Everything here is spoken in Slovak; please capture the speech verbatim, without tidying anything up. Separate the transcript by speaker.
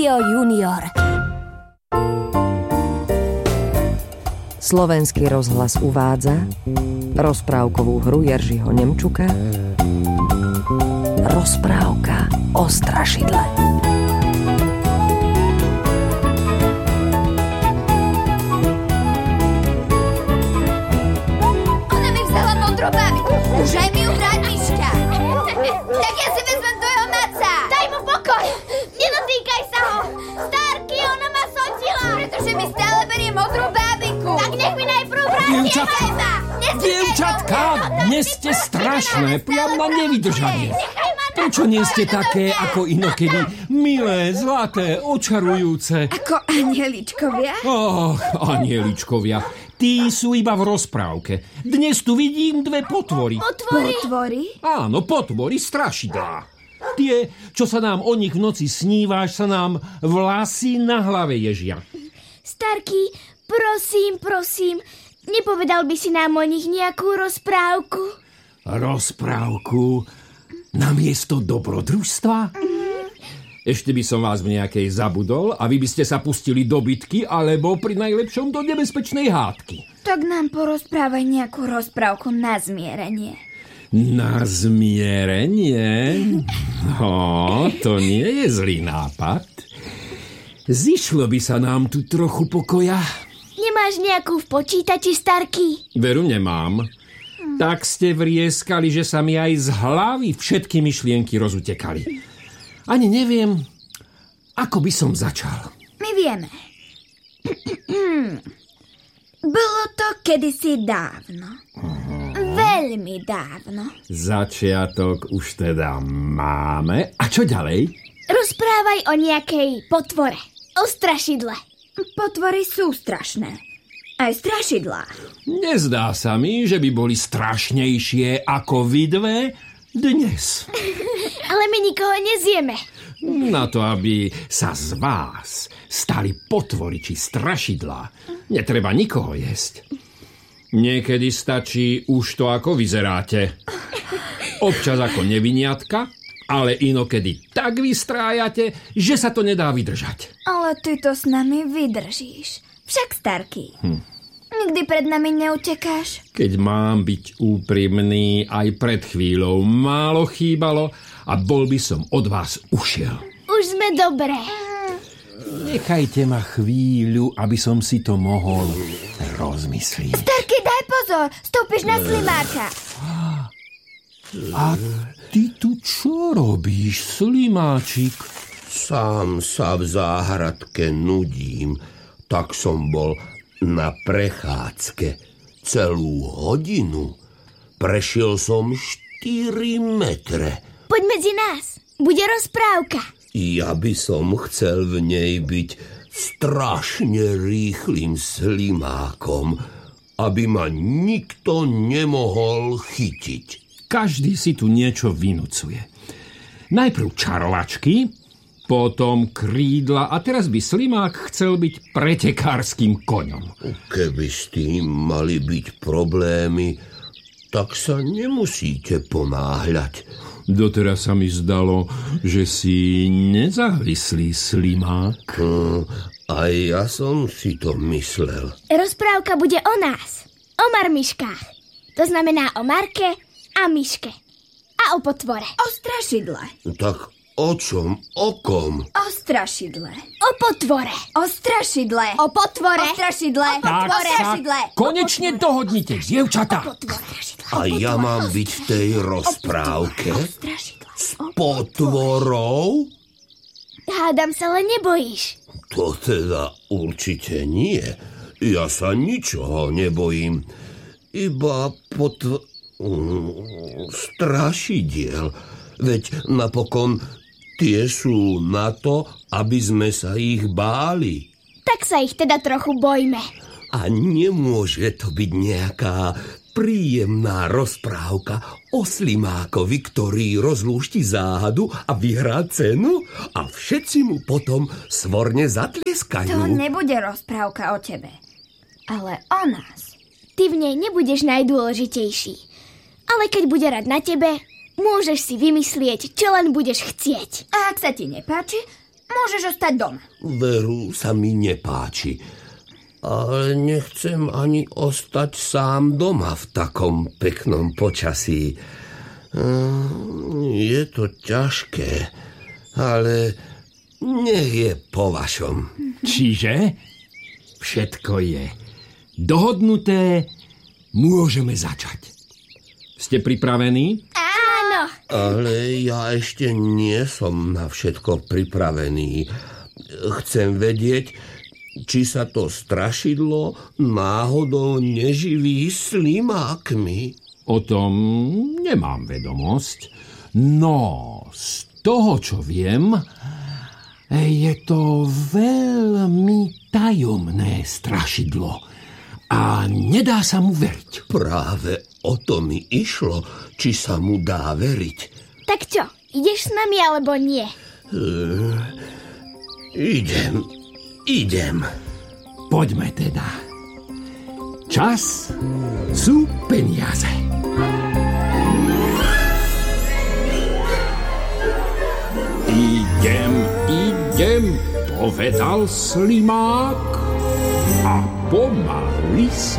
Speaker 1: Rádio Junior.
Speaker 2: Slovenský rozhlas uvádza rozprávkovú hru Jeržiho Nemčuka Rozprávka o strašidle.
Speaker 3: Ona mi vzala modrú bábiku. Už aj mi ju vráť, Miška. Tak ja si vezmem tvojho maca. Daj mu pokoj. Nedotýkaj sa ho. Starky, ona ma sotila. Pretože mi stále berie modrú bábiku. Tak nech mi najprv vráti. Nechaj ma.
Speaker 4: Dievčatka, dnes ste strašné, priam na nevydržanie. Prečo nie ste také ako inokedy? Milé, zlaté, očarujúce.
Speaker 3: Ako anieličkovia?
Speaker 4: Och, anieličkovia. Tí sú iba v rozprávke. Dnes tu vidím dve potvory.
Speaker 3: Potvory? Potvory?
Speaker 4: Áno, potvory strašidlá. Tie, čo sa nám o nich v noci snívaš, sa nám vlasy na hlave ježia.
Speaker 3: Starky, prosím, prosím, nepovedal by si nám o nich nejakú rozprávku?
Speaker 4: Rozprávku? Namiesto dobrodružstva? Ešte by som vás v nejakej zabudol a vy by ste sa pustili do bitky alebo pri najlepšom do nebezpečnej hádky.
Speaker 3: Tak nám porozprávaj nejakú rozprávku na zmierenie.
Speaker 4: Na zmierenie? No, to nie je zlý nápad. Zišlo by sa nám tu trochu pokoja.
Speaker 3: Nemáš nejakú v počítači, Starky?
Speaker 4: Veru nemám. Tak ste vrieskali, že sa mi aj z hlavy všetky myšlienky rozutekali. Ani neviem, ako by som začal.
Speaker 3: My vieme. Bolo to kedysi dávno. Veľmi dávno.
Speaker 4: Začiatok už teda máme. A čo ďalej?
Speaker 3: Rozprávaj o nejakej potvore. O strašidle. Potvory sú strašné. Aj strašidlá.
Speaker 4: Nezdá sa mi, že by boli strašnejšie ako vy dve dnes.
Speaker 3: Ale my nikoho nezjeme.
Speaker 4: Na to, aby sa z vás stali potvory či strašidlá, netreba nikoho jesť. Niekedy stačí už to, ako vyzeráte. Občas ako neviniatka, ale inokedy tak vystrájate, že sa to nedá vydržať.
Speaker 3: Ale ty to s nami vydržíš. Však, Starky, hm. nikdy pred nami neutekáš.
Speaker 4: Keď mám byť úprimný, aj pred chvíľou málo chýbalo a bol by som od vás ušiel.
Speaker 3: Už sme dobré.
Speaker 4: Nechajte ma chvíľu, aby som si to mohol rozmyslieť.
Speaker 3: Starky, daj pozor, stúpiš na slimáka.
Speaker 4: A ty tu čo robíš, slimáčik?
Speaker 5: Sám sa v záhradke nudím. Tak som bol na prechádzke celú hodinu. Prešiel som štyri metre.
Speaker 3: Poď medzi nás, bude rozprávka.
Speaker 5: Ja by som chcel v nej byť strašne rýchlym slimákom, aby ma nikto nemohol chytiť.
Speaker 4: Každý si tu niečo vynucuje. Najprv čarovačky, potom krídla a teraz by slimák chcel byť pretekárskym koňom.
Speaker 5: Keby s tým mali byť problémy, tak sa nemusíte ponáhľať.
Speaker 4: Doteraz sa mi zdalo, že si nezávislý slimák.
Speaker 5: Hm, aj ja som si to myslel.
Speaker 3: Rozprávka bude o nás, o marmiškách. To znamená o Marke a Miške. A o potvore. O strašidle.
Speaker 5: Tak o čom? O kom?
Speaker 3: O strašidle. O potvore. O strašidle. O potvore. O strašidle. O potvore. O strašidle.
Speaker 4: Konečne dohodnite, dievčatá.
Speaker 3: O potvore.
Speaker 5: A ja mám byť v tej rozprávke? S potvorou?
Speaker 3: Hádam sa, len nebojíš.
Speaker 5: To teda určite nie. Ja sa ničoho nebojím. Iba potv... strašidiel. Veď napokon tie sú na to, aby sme sa ich báli.
Speaker 3: Tak sa ich teda trochu bojme.
Speaker 5: A nemôže to byť nejaká príjemná rozprávka o slimákovi, ktorý rozlúšti záhadu a vyhrá cenu a všetci mu potom svorne zatlieskajú.
Speaker 3: To nebude rozprávka o tebe, ale o nás. Ty v nej nebudeš najdôležitejší, ale keď bude rád na tebe, môžeš si vymyslieť, čo len budeš chcieť. A ak sa ti nepáči, Môžeš ostať doma.
Speaker 5: Veru sa mi nepáči. Ale nechcem ani ostať sám doma v takom peknom počasí. Je to ťažké, ale nech je po vašom.
Speaker 4: Čiže všetko je dohodnuté, môžeme začať. Ste pripravení?
Speaker 3: Áno.
Speaker 5: Ale ja ešte nie som na všetko pripravený. Chcem vedieť, či sa to strašidlo náhodou neživí slimákmi.
Speaker 4: O tom nemám vedomosť. No, z toho, čo viem, je to veľmi tajomné strašidlo a nedá sa mu veriť.
Speaker 5: Práve o to mi išlo, či sa mu dá veriť.
Speaker 3: Tak čo, ideš s nami alebo nie?
Speaker 5: Uh, idem, idem.
Speaker 4: Poďme teda. Čas sú peniaze. Idem, idem, povedal slimák a pomaly sa